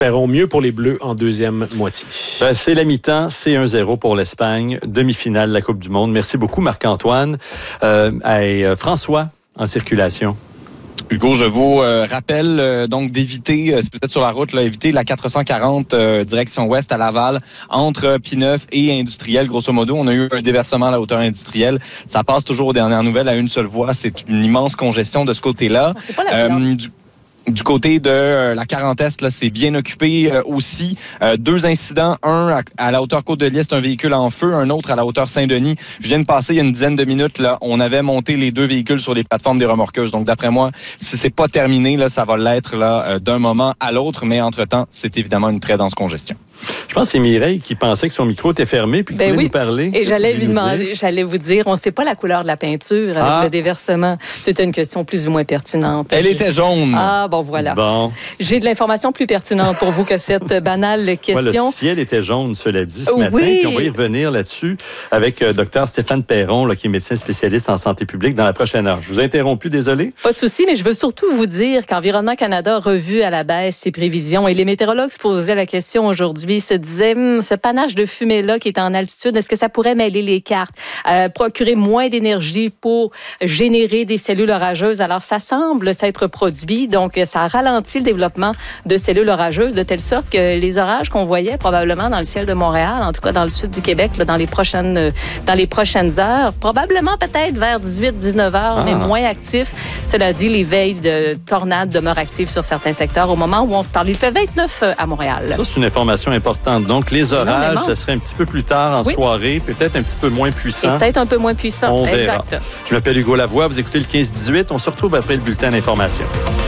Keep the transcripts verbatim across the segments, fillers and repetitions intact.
Espérons mieux pour les Bleus en deuxième moitié. Ben, c'est la mi-temps, c'est un zéro pour l'Espagne, demi-finale de la Coupe du Monde. Merci beaucoup Marc-Antoine. Euh, et, euh, François, en circulation. Hugo, je vous euh, rappelle euh, donc d'éviter, euh, si vous êtes sur la route, là, éviter la quatre cent quarante euh, direction ouest à Laval, entre P-neuf et Industriel. Grosso modo, on a eu un déversement à la hauteur industrielle. Ça passe toujours aux dernières nouvelles à une seule voie. C'est une immense congestion de ce côté-là. C'est pas la euh, du... Du côté de euh, la quarante Est, là, c'est bien occupé euh, aussi. Euh, deux incidents, un à, à la hauteur Côte-de-Liesse, un véhicule en feu, un autre à la hauteur Saint-Denis. Je viens de passer il y a une dizaine de minutes, là, on avait monté les deux véhicules sur les plateformes des remorqueuses. Donc, d'après moi, si c'est pas terminé, là, ça va l'être là euh, d'un moment à l'autre. Mais entre-temps, c'est évidemment une très dense congestion. Je pense que c'est Mireille qui pensait que son micro était fermé puis qu'il ben voulait oui. nous parler. Et j'allais lui demander, j'allais vous dire, on ne sait pas la couleur de la peinture avec ah. le déversement. C'était une question plus ou moins pertinente. Elle était jaune. Ah, bon, voilà. Bon. J'ai de l'information plus pertinente pour vous que cette banale question. Ouais, le ciel était jaune, cela dit, ce oui. matin. Puis on va y revenir là-dessus avec euh, Dr Stéphane Perron, là, qui est médecin spécialiste en santé publique, dans la prochaine heure. Je vous interromps plus, désolé. Pas de souci, mais je veux surtout vous dire qu'Environnement Canada a revu à la baisse ses prévisions. Et les météorologues se posaient la question aujourd'hui, se disaient, hm, ce panache de fumée-là qui est en altitude, est-ce que ça pourrait mêler les cartes, euh, procurer moins d'énergie pour générer des cellules orageuses? Alors, ça semble s'être produit. Donc, ça ralentit le développement de cellules orageuses de telle sorte que les orages qu'on voyait probablement dans le ciel de Montréal, en tout cas dans le sud du Québec, là, dans les prochaines dans les prochaines heures, probablement peut-être vers dix-huit dix-neuf heures, ah. mais moins actifs. Cela dit, les veilles de tornades demeurent actives sur certains secteurs au moment où on se parle. Il fait vingt-neuf à Montréal. Ça, c'est une information importante. Donc, les orages, ça serait un petit peu plus tard en oui. soirée, peut-être un petit peu moins puissant. Et peut-être un peu moins puissant. On exact. verra. Je m'appelle Hugo Lavoie, vous écoutez le quinze dix-huit. On se retrouve après le bulletin d'information.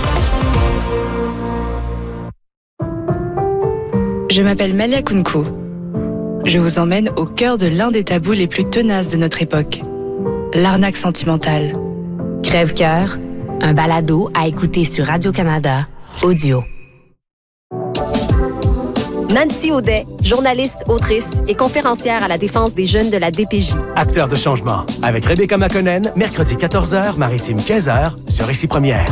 Je m'appelle Malia Kunko. Je vous emmène au cœur de l'un des tabous les plus tenaces de notre époque, l'arnaque sentimentale. Crève-cœur, un balado à écouter sur Radio-Canada, audio. Nancy Audet, journaliste, autrice et conférencière à la défense des jeunes de la D P J. Acteur de changement, avec Rebecca McConnell, mercredi quatorze heures, Maritime quinze heures, sur Ici Première.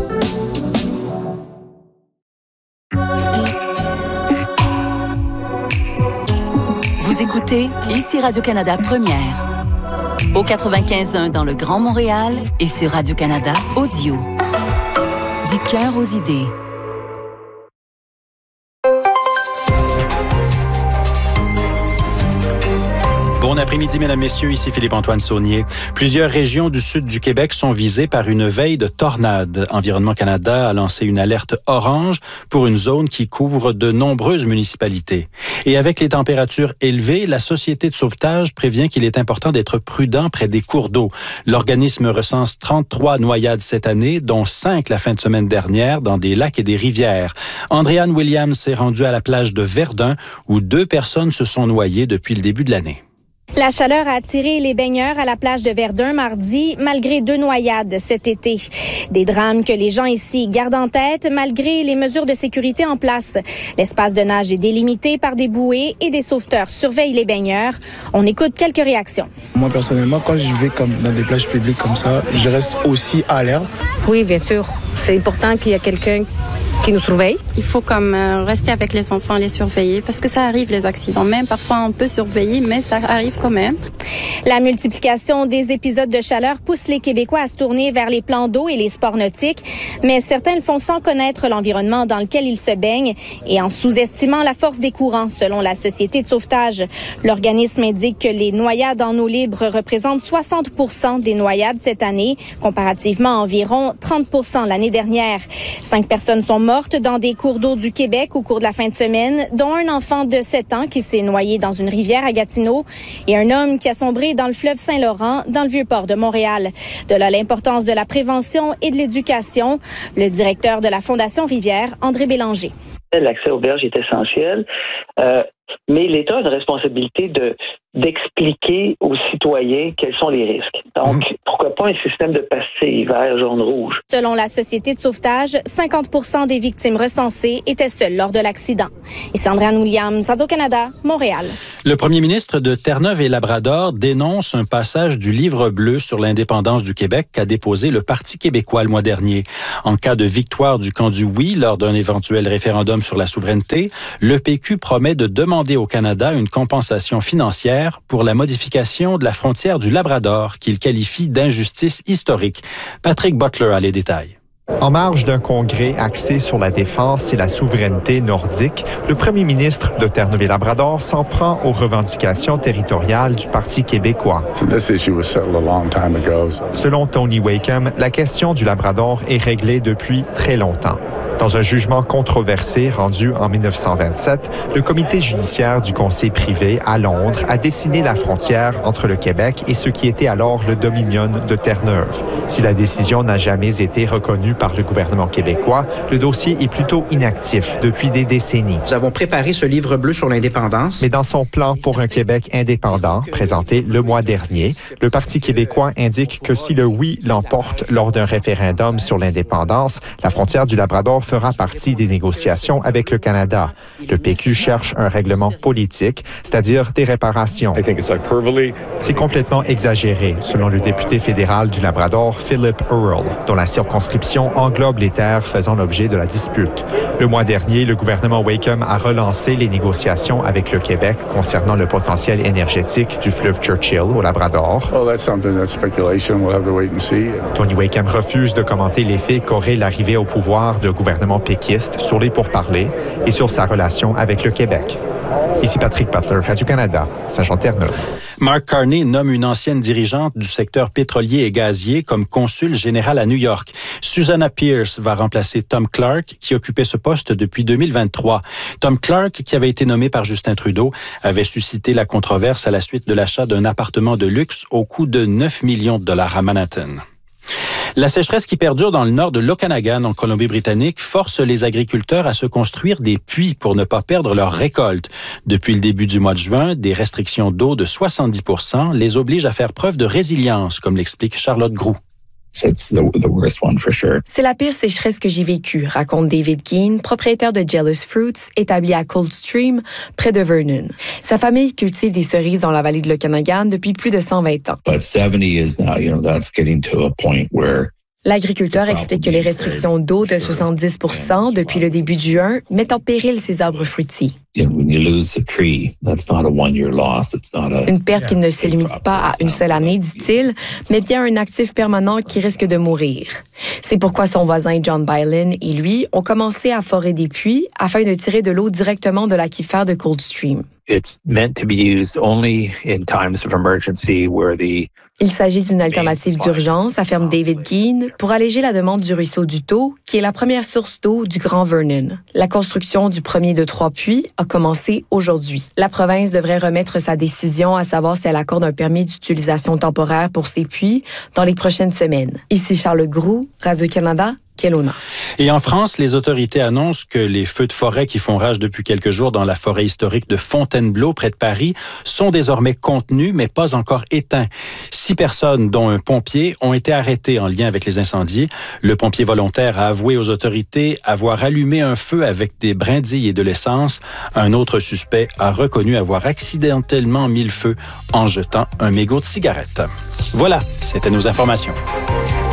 Vous écoutez Ici Radio-Canada Première. Au quatre-vingt-quinze point un dans le Grand Montréal et sur Radio-Canada Audio. Du cœur aux idées. Bon après-midi, mesdames, messieurs. Ici Philippe-Antoine Saunier. Plusieurs régions du sud du Québec sont visées par une veille de tornade. Environnement Canada a lancé une alerte orange pour une zone qui couvre de nombreuses municipalités. Et avec les températures élevées, la Société de sauvetage prévient qu'il est important d'être prudent près des cours d'eau. L'organisme recense trente-trois noyades cette année, dont cinq la fin de semaine dernière dans des lacs et des rivières. Andréane Williams s'est rendue à la plage de Verdun où deux personnes se sont noyées depuis le début de l'année. La chaleur a attiré les baigneurs à la plage de Verdun mardi, malgré deux noyades cet été. Des drames que les gens ici gardent en tête, malgré les mesures de sécurité en place. L'espace de nage est délimité par des bouées et des sauveteurs surveillent les baigneurs. On écoute quelques réactions. Moi, personnellement, quand je vais comme dans des plages publiques comme ça, je reste aussi alerte. Oui, bien sûr. C'est important qu'il y ait quelqu'un qui nous surveille. Il faut comme euh, rester avec les enfants, les surveiller, parce que ça arrive les accidents. Même parfois on peut surveiller, mais ça arrive quand même. La multiplication des épisodes de chaleur pousse les Québécois à se tourner vers les plans d'eau et les sports nautiques, mais certains le font sans connaître l'environnement dans lequel ils se baignent et en sous-estimant la force des courants, selon la Société de sauvetage. L'organisme indique que les noyades en eau libre représentent soixante pour cent des noyades cette année, comparativement à environ trente pour cent l'année dernière. Cinq personnes sont mortes dans des cours d'eau du Québec au cours de la fin de semaine, dont un enfant de sept ans qui s'est noyé dans une rivière à Gatineau et un homme qui a sombré dans le fleuve Saint-Laurent, dans le Vieux-Port de Montréal. De là l'importance de la prévention et de l'éducation. Le directeur de la Fondation Rivière, André Bélanger. L'accès aux berges est essentiel. Euh, mais l'État a une responsabilité de d'expliquer aux citoyens quels sont les risques. Donc, mmh. pourquoi pas un système de pastilles vert, jaune, rouge? Selon la Société de sauvetage, cinquante pour cent des victimes recensées étaient seules lors de l'accident. Et Sandra Williams, Radio-Canada, Montréal. Le premier ministre de Terre-Neuve et Labrador dénonce un passage du Livre bleu sur l'indépendance du Québec qu'a déposé le Parti québécois le mois dernier. En cas de victoire du camp du oui lors d'un éventuel référendum sur la souveraineté, le P Q promet de demander au Canada une compensation financière pour la modification de la frontière du Labrador qu'il qualifie d'injustice historique. Patrick Butler a les détails. En marge d'un congrès axé sur la défense et la souveraineté nordique, le premier ministre de Terre-Neuve-et-Labrador s'en prend aux revendications territoriales du Parti québécois. Selon Tony Wakeham, la question du Labrador est réglée depuis très longtemps. Dans un jugement controversé rendu en dix-neuf cent vingt-sept, le comité judiciaire du Conseil privé à Londres a dessiné la frontière entre le Québec et ce qui était alors le Dominion de Terre-Neuve. Si la décision n'a jamais été reconnue par le gouvernement québécois, le dossier est plutôt inactif depuis des décennies. Nous avons préparé ce livre bleu sur l'indépendance. Mais dans son plan pour un Québec indépendant, présenté le mois dernier, le Parti québécois indique que si le oui l'emporte lors d'un référendum sur l'indépendance, la frontière du Labrador fera partie des négociations avec le Canada. Le P Q cherche un règlement politique, c'est-à-dire des réparations. C'est complètement exagéré, selon le député fédéral du Labrador, Philip Earle, dont la circonscription englobe les terres faisant l'objet de la dispute. Le mois dernier, le gouvernement Wakeham a relancé les négociations avec le Québec concernant le potentiel énergétique du fleuve Churchill au Labrador. Tony Wakeham refuse de commenter l'effet qu'aurait l'arrivée au pouvoir de gouvernement péquiste sur les pourparlers et sur sa relation avec le Québec. Ici Patrick Butler, Radio-Canada, Saint-Jean-Terre-Neuve. Mark Carney nomme une ancienne dirigeante du secteur pétrolier et gazier comme consul général à New York. Susanna Pierce va remplacer Tom Clark, qui occupait ce poste depuis deux mille vingt-trois. Tom Clark, qui avait été nommé par Justin Trudeau, avait suscité la controverse à la suite de l'achat d'un appartement de luxe au coût de neuf millions de dollars à Manhattan. La sécheresse qui perdure dans le nord de l'Okanagan, en Colombie-Britannique, force les agriculteurs à se construire des puits pour ne pas perdre leur récolte. Depuis le début du mois de juin, des restrictions d'eau de soixante-dix pour cent les obligent à faire preuve de résilience, comme l'explique Charlotte Groux. C'est la pire sécheresse que j'ai vécue, raconte David Keane, propriétaire de Jealous Fruits, établi à Coldstream, près de Vernon. Sa famille cultive des cerises dans la vallée de l'Okanagan depuis plus de cent vingt ans. L'agriculteur explique que les restrictions d'eau de soixante-dix pour cent depuis le début de juin mettent en péril ses arbres fruitiers. Une perte qui ne se limite pas à une seule année, dit-il, mais bien un actif permanent qui risque de mourir. C'est pourquoi son voisin John Bylan et lui ont commencé à forer des puits afin de tirer de l'eau directement de l'aquifère de Coldstream. Il s'agit d'une alternative d'urgence, affirme David Keane, pour alléger la demande du ruisseau du Taux, qui est la première source d'eau du Grand Vernon. La construction du premier de trois puits a commencé aujourd'hui. La province devrait remettre sa décision à savoir si elle accorde un permis d'utilisation temporaire pour ces puits dans les prochaines semaines. Ici Charles Groux, Radio-Canada, Kelowna. Et en France, les autorités annoncent que les feux de forêt qui font rage depuis quelques jours dans la forêt historique de Fontainebleau, près de Paris, sont désormais contenus, mais pas encore éteints. Six personnes, dont un pompier, ont été arrêtées en lien avec les incendies. Le pompier volontaire a avoué aux autorités avoir allumé un feu avec des brindilles et de l'essence. Un autre suspect a reconnu avoir accidentellement mis le feu en jetant un mégot de cigarette. Voilà, c'était nos informations.